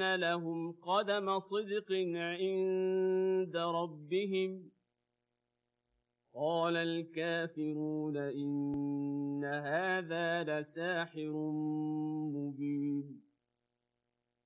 وأن لهم قدم صدق عند ربهم. قال الكافرون إن هذا لساحر مبين.